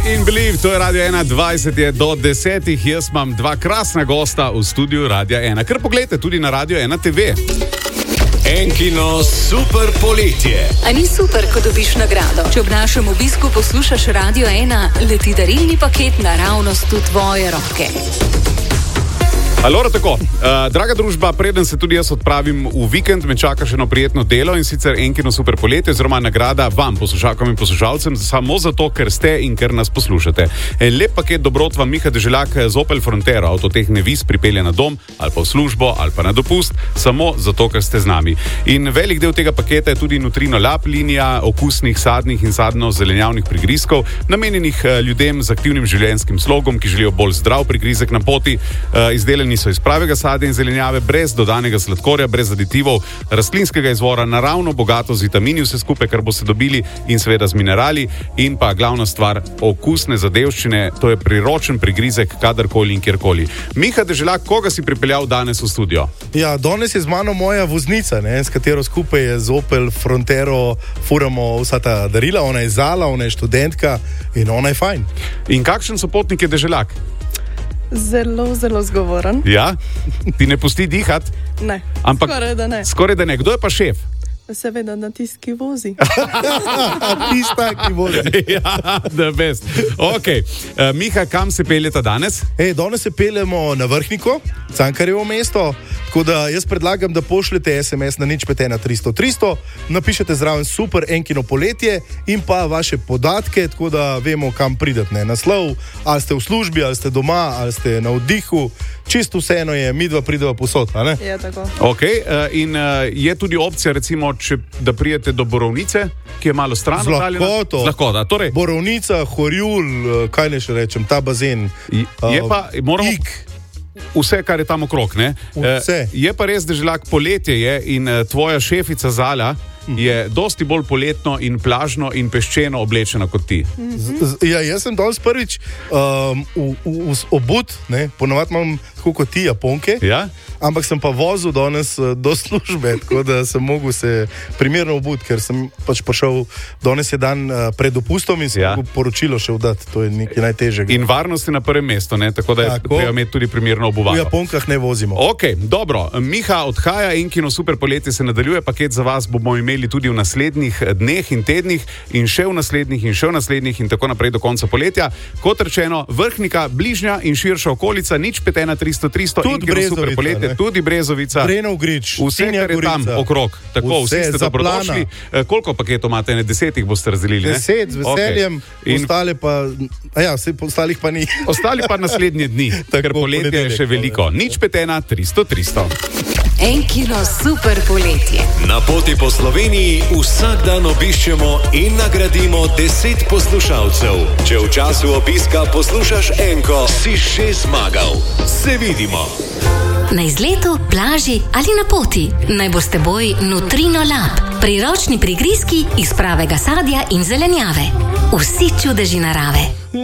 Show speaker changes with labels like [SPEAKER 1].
[SPEAKER 1] in Believe, to je Radio 1, 20 je do 10. Jaz imam dva krasna gosta v studiu Radia 1. Kar pogledajte tudi na Radio 1 TV.
[SPEAKER 2] Enkino super poletje.
[SPEAKER 3] A ni super, ko dobiš nagrado? Če ob našem obisku poslušaš Radio 1, leti darilni paket naravnost v tvoje roke.
[SPEAKER 1] Alora, tako, draga družba, preden se tudi jaz odpravim v vikend, me čaka še eno prijetno delo in sicer Enkino super poletje, oziroma nagrada vam, poslušalkam in poslušalcem, samo zato, ker ste in ker nas poslušate. En lep paket dobrot vam Miha Deželjak z Opel Frontero, avtotehne Vis, pripelje na dom, ali pa v službo, ali pa na dopust, samo zato, ker ste z nami. In velik del tega paketa je tudi Nutrino Lab linija okusnih, sadnih in sadno-zelenjavnih prigrizkov, namenjenih ljudem z aktivnim življenjskim slogom, ki želijo bolj zdrav prigrizek na poti, izdelani so iz pravega sadja in zelenjave, brez dodanega sladkorja, brez aditivov, rastlinskega izvora, naravno bogato z vitamini, vse skupaj, kar boste dobili, in seveda z minerali, in pa glavna stvar, okusne zadevščine, to je priročen prigrizek kadarkoli in kjerkoli. Miha Deželjak, koga si pripeljal danes v studio?
[SPEAKER 4] Ja, danes je z mano moja voznica, s katero skupaj z Opel Frontero furamo vsa ta darila. Ona je zala, ona je študentka in ona je fajn.
[SPEAKER 1] In kakšen sopotnik je Deželjak?
[SPEAKER 5] Zelo, zelo zgovoren.
[SPEAKER 1] Ja? Ti ne pusti dihati?
[SPEAKER 5] Ne,
[SPEAKER 1] skoraj da ne. Skoraj da ne. Kdo je pa šef?
[SPEAKER 5] Seveda na tisti, ki vozi.
[SPEAKER 4] Tista, ki vozi.
[SPEAKER 1] Ja, the best. Ok, Miha, kam se peljete danes?
[SPEAKER 4] Danes se peljemo na Vrhniko, Cankarjevo mesto, tako da jaz predlagam, da pošljete SMS na 051 300 300, napišete zraven super Enkino poletje in pa vaše podatke, tako da vemo, kam pridete. Naslov, ali ste v službi, ali ste doma, ali ste na oddihu, čisto vseeno je, midva prideva posod, a ne?
[SPEAKER 5] Ja, tako.
[SPEAKER 1] Ok, in je tudi opcija, recimo, da prijete do Borovnice, ki je malo stran.
[SPEAKER 4] Z lahkoto.
[SPEAKER 1] Torej,
[SPEAKER 4] Borovnica, Horjul, kaj ne še rečem, ta bazen.
[SPEAKER 1] Je pa, moramo... Vse, kar je tam okrog, ne? Je pa res, Deželjak, poletje je in tvoja šefica Zala je dosti bolj poletno in plažno in peščeno oblečena kot ti.
[SPEAKER 4] Ja, jaz sem danes prvič obut, ponovadi imam tako kot ti Japonke,
[SPEAKER 1] ja?
[SPEAKER 4] Ampak sem pa vozil danes do službe, tako da sem mogel se primerno obut, ker sem pač prišel, danes je dan pred dopustom in sem mogel poročilo še vdati, to je nekaj najtežjega.
[SPEAKER 1] In varnost je na prvem mestu, tako da je treba imeti tudi primerno obuvalo.
[SPEAKER 4] V Japonkah ne vozimo.
[SPEAKER 1] Ok, dobro, Miha odhaja, Enkino super poletje se nadaljuje, paket za vas bomo imeli tudi v naslednjih dneh in tednih in še v naslednjih in še v naslednjih in tako naprej do konca poletja. Kot rečeno, Vrhnika, bližnja in širša okolica, 051 300 300, Enkino super poletje, tudi Brezovica,
[SPEAKER 4] Brenov Grič,
[SPEAKER 1] vse, kar je tam okrog. Tako, vsi ste dobrodošli. Koliko paketov imate? 10 boste razdelili, ne?
[SPEAKER 4] 10, z veseljem, ostale pa... ostalih pa ni.
[SPEAKER 1] Ostali pa naslednje dni, ker poletje je še veliko. 051 300 300.
[SPEAKER 3] Enkino super poletje.
[SPEAKER 2] Na poti po Sloveniji vsak dan obiščemo in nagradimo 10 poslušalcev. Če v času obiska poslušaš Enko, si še zmagal. Se vidimo.
[SPEAKER 6] Na izletu, plaži ali na poti, naj bo s teboj Nutrino Lab. Priročni prigrizki iz pravega sadja in zelenjave. Vsi čudeži narave.